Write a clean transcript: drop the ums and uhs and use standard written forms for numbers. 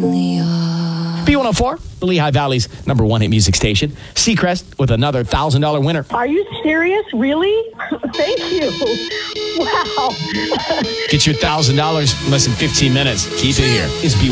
B104, the Lehigh Valley's #1 hit music station. Seacrest with another $1,000 winner. Are you serious? Really? Thank you. Wow. Get your $1,000 in less than 15 minutes. Keep it here. It's B104.